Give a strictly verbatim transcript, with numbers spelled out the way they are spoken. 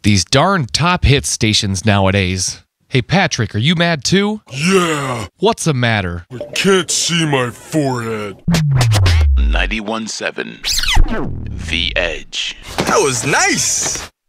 These darn top hit stations nowadays. Hey, Patrick, are you mad too? Yeah. What's the matter? I can't see my forehead. ninety-one point seven The Edge. That was nice.